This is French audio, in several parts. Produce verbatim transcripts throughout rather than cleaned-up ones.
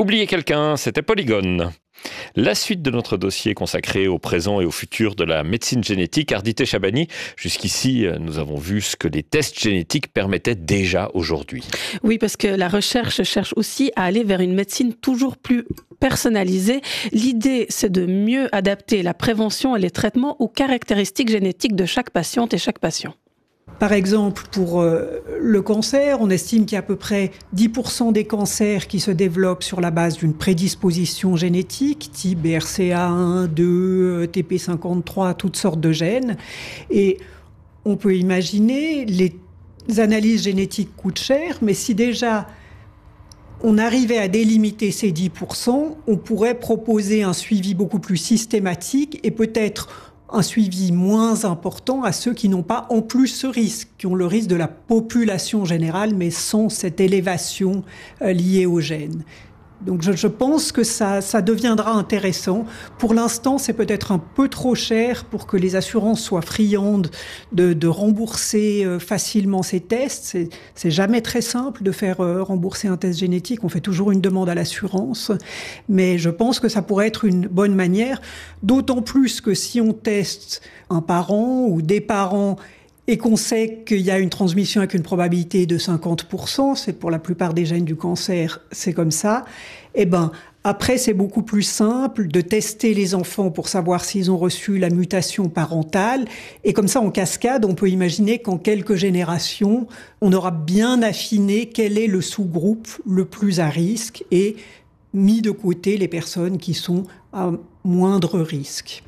Oubliez quelqu'un, c'était Polygone. La suite de notre dossier consacré au présent et au futur de la médecine génétique. Ardité Chabani, jusqu'ici, nous avons vu ce que les tests génétiques permettaient déjà aujourd'hui. Oui, parce que la recherche cherche aussi à aller vers une médecine toujours plus personnalisée. L'idée, c'est de mieux adapter la prévention et les traitements aux caractéristiques génétiques de chaque patiente et chaque patient. Par exemple, pour euh, le cancer, on estime qu'il y a à peu près dix pour cent des cancers qui se développent sur la base d'une prédisposition génétique, type B R C A un, deux, T P cinquante-trois, toutes sortes de gènes. Et on peut imaginer, les analyses génétiques coûtent cher, mais si déjà on arrivait à délimiter ces dix pour cent, on pourrait proposer un suivi beaucoup plus systématique et peut-être un suivi moins important à ceux qui n'ont pas en plus ce risque, qui ont le risque de la population générale, mais sans cette élévation euh, liée aux gènes. Donc je, je pense que ça, ça deviendra intéressant. Pour l'instant, c'est peut-être un peu trop cher pour que les assurances soient friandes de, de rembourser euh, facilement ces tests. C'est, c'est jamais très simple de faire euh, rembourser un test génétique. On fait toujours une demande à l'assurance. Mais je pense que ça pourrait être une bonne manière. D'autant plus que si on teste un parent ou des parents et qu'on sait qu'il y a une transmission avec une probabilité de cinquante pour cent, c'est pour la plupart des gènes du cancer, c'est comme ça, eh ben, après, c'est beaucoup plus simple de tester les enfants pour savoir s'ils ont reçu la mutation parentale. Et comme ça, en cascade, on peut imaginer qu'en quelques générations, on aura bien affiné quel est le sous-groupe le plus à risque et mis de côté les personnes qui sont à moindre risque.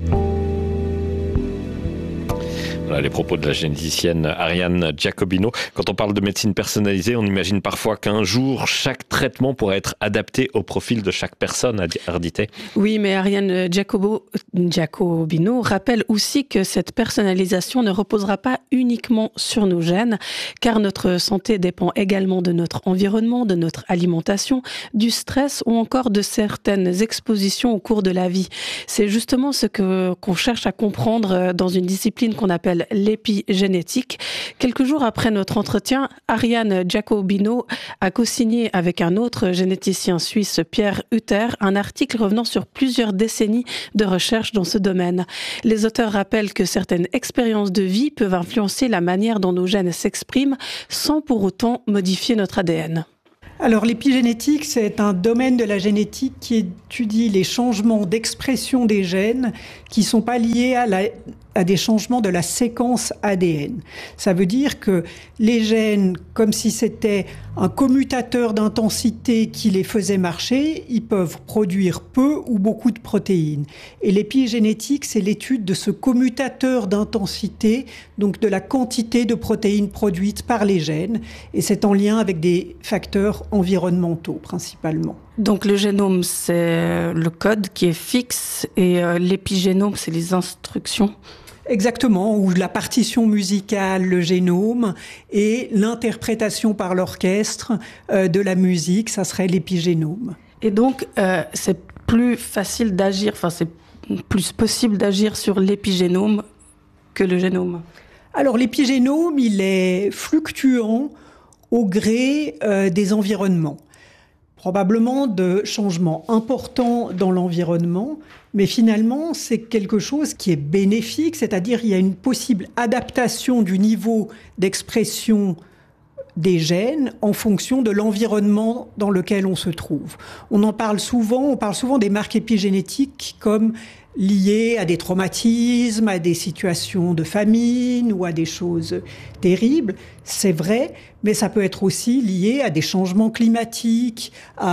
Voilà les propos de la généticienne Ariane Giacobino. Quand on parle de médecine personnalisée, on imagine parfois qu'un jour, chaque traitement pourrait être adapté au profil de chaque personne, Ardité. Oui, mais Ariane Giacobo, Giacobino rappelle aussi que cette personnalisation ne reposera pas uniquement sur nos gènes, car notre santé dépend également de notre environnement, de notre alimentation, du stress ou encore de certaines expositions au cours de la vie. C'est justement ce que, qu'on cherche à comprendre dans une discipline qu'on appelle l'épigénétique. Quelques jours après notre entretien, Ariane Giacobino a co-signé avec un autre généticien suisse, Pierre Hutter, un article revenant sur plusieurs décennies de recherche dans ce domaine. Les auteurs rappellent que certaines expériences de vie peuvent influencer la manière dont nos gènes s'expriment sans pour autant modifier notre A D N. Alors l'épigénétique, c'est un domaine de la génétique qui étudie les changements d'expression des gènes qui ne sont pas liés à, la, à des changements de la séquence A D N. Ça veut dire que les gènes, comme si c'était un commutateur d'intensité qui les faisait marcher, ils peuvent produire peu ou beaucoup de protéines. Et l'épigénétique, c'est l'étude de ce commutateur d'intensité, donc de la quantité de protéines produites par les gènes. Et c'est en lien avec des facteurs environnementaux principalement. Donc le génome, c'est le code qui est fixe et euh, l'épigénome, c'est les instructions. Exactement, ou la partition musicale, le génome, et l'interprétation par l'orchestre euh, de la musique, ça serait l'épigénome. Et donc, euh, c'est plus facile d'agir, enfin c'est plus possible d'agir sur l'épigénome que le génome. Alors l'épigénome, il est fluctuant au gré euh, des environnements. Probablement de changements importants dans l'environnement, mais finalement, c'est quelque chose qui est bénéfique, c'est-à-dire il y a une possible adaptation du niveau d'expression des gènes en fonction de l'environnement dans lequel on se trouve. On en parle souvent, on parle souvent des marques épigénétiques comme liées à des traumatismes, à des situations de famine ou à des choses terribles. C'est vrai, mais ça peut être aussi lié à des changements climatiques,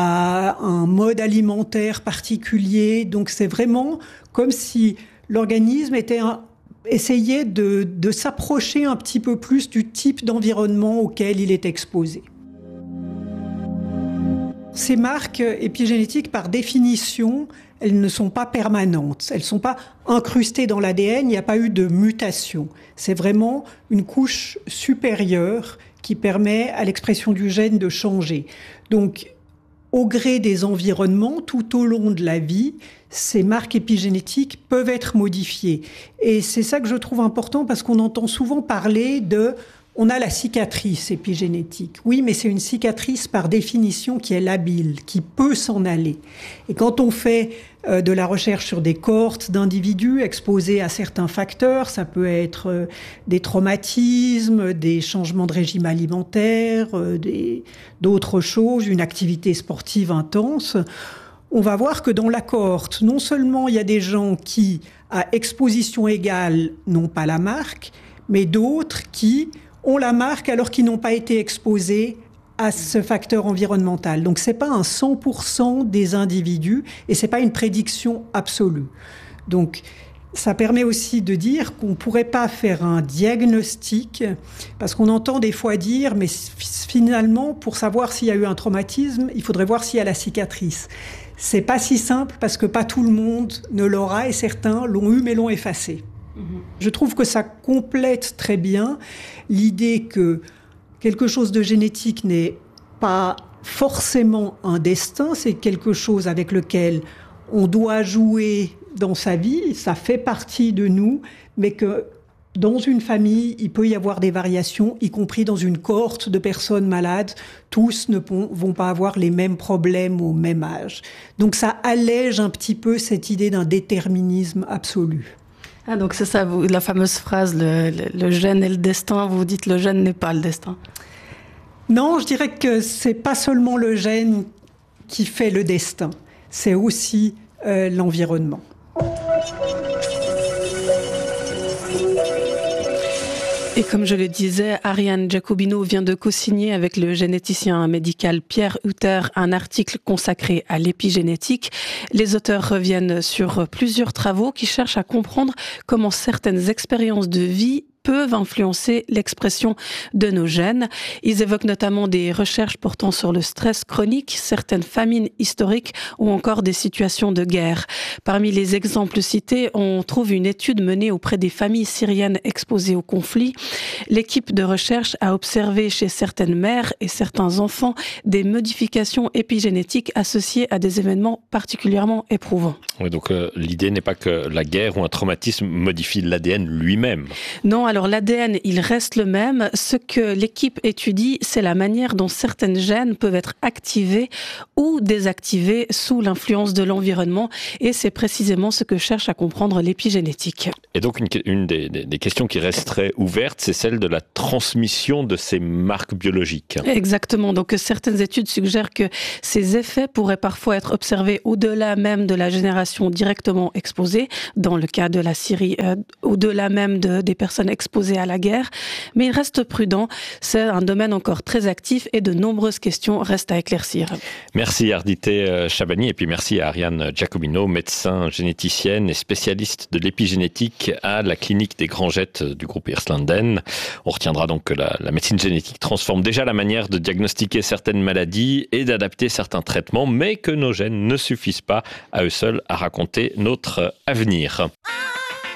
à un mode alimentaire particulier. Donc c'est vraiment comme si l'organisme était un, essayait de, de s'approcher un petit peu plus du type d'environnement auquel il est exposé. Ces marques épigénétiques, par définition, elles ne sont pas permanentes, elles ne sont pas incrustées dans l'A D N, il n'y a pas eu de mutation. C'est vraiment une couche supérieure qui permet à l'expression du gène de changer. Donc, au gré des environnements, tout au long de la vie, ces marques épigénétiques peuvent être modifiées. Et c'est ça que je trouve important parce qu'on entend souvent parler de On a la cicatrice épigénétique. Oui, mais c'est une cicatrice par définition qui est labile, qui peut s'en aller. Et quand on fait euh, de la recherche sur des cohortes d'individus exposés à certains facteurs, ça peut être euh, des traumatismes, des changements de régime alimentaire, euh, des, d'autres choses, une activité sportive intense, on va voir que dans la cohorte, non seulement il y a des gens qui, à exposition égale, n'ont pas la marque, mais d'autres qui ont la marque alors qu'ils n'ont pas été exposés à ce facteur environnemental. Donc c'est pas un cent pour cent des individus et c'est pas une prédiction absolue. Donc ça permet aussi de dire qu'on pourrait pas faire un diagnostic, parce qu'on entend des fois dire, mais finalement, pour savoir s'il y a eu un traumatisme, il faudrait voir s'il y a la cicatrice. C'est pas si simple parce que pas tout le monde ne l'aura et certains l'ont eu mais l'ont effacé. Je trouve que ça complète très bien l'idée que quelque chose de génétique n'est pas forcément un destin, c'est quelque chose avec lequel on doit jouer dans sa vie, ça fait partie de nous, mais que dans une famille, il peut y avoir des variations, y compris dans une cohorte de personnes malades. Tous ne vont pas avoir les mêmes problèmes au même âge. Donc ça allège un petit peu cette idée d'un déterminisme absolu. Ah, donc c'est ça, vous, la fameuse phrase, le, le, le gène et le destin, vous dites le gène n'est pas le destin. Non, je dirais que c'est pas seulement le gène qui fait le destin, c'est aussi euh, l'environnement. Et comme je le disais, Ariane Giacobino vient de co-signer avec le généticien médical Pierre Hutter un article consacré à l'épigénétique. Les auteurs reviennent sur plusieurs travaux qui cherchent à comprendre comment certaines expériences de vie peuvent influencer l'expression de nos gènes. Ils évoquent notamment des recherches portant sur le stress chronique, certaines famines historiques ou encore des situations de guerre. Parmi les exemples cités, on trouve une étude menée auprès des familles syriennes exposées au conflit. L'équipe de recherche a observé chez certaines mères et certains enfants des modifications épigénétiques associées à des événements particulièrement éprouvants. Oui, donc euh, l'idée n'est pas que la guerre ou un traumatisme modifie l'A D N lui-même. Non, alors l'A D N, il reste le même. Ce que l'équipe étudie, c'est la manière dont certaines gènes peuvent être activées ou désactivées sous l'influence de l'environnement. Et c'est précisément ce que cherche à comprendre l'épigénétique. Et donc une, une des, des, des questions qui resterait ouverte, c'est celle de la transmission de ces marques biologiques. Exactement. Donc certaines études suggèrent que ces effets pourraient parfois être observés au-delà même de la génération directement exposée, dans le cas de la Syrie, euh, au-delà même de, des personnes exposées exposés à la guerre, mais il reste prudent. C'est un domaine encore très actif et de nombreuses questions restent à éclaircir. Merci Ardité Chabani et puis merci à Ariane Giacobino, médecin généticienne et spécialiste de l'épigénétique à la clinique des Grangettes du groupe Irslanden. On retiendra donc que la, la médecine génétique transforme déjà la manière de diagnostiquer certaines maladies et d'adapter certains traitements, mais que nos gènes ne suffisent pas à eux seuls à raconter notre avenir.